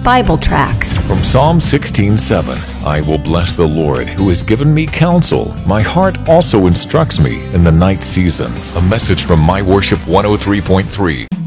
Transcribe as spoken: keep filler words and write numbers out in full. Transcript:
Bible tracts. From Psalm sixteen seven, I will bless the Lord who has given me counsel. My heart also instructs me in the night season. A message from My Worship one oh three point three.